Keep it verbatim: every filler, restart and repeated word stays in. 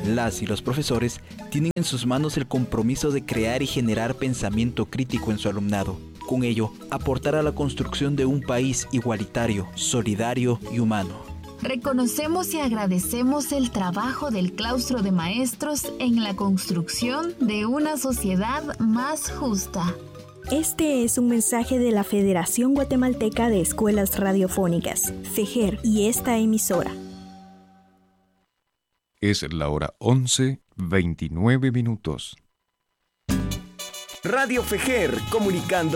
Las y los profesores tienen en sus manos el compromiso de crear y generar pensamiento crítico en su alumnado. Con ello, aportar a la construcción de un país igualitario, solidario y humano. Reconocemos y agradecemos el trabajo del claustro de maestros en la construcción de una sociedad más justa. Este es un mensaje de la Federación Guatemalteca de Escuelas Radiofónicas, FEGER, y esta emisora. Es la hora once, veintinueve minutos. Radio FEGER, comunicando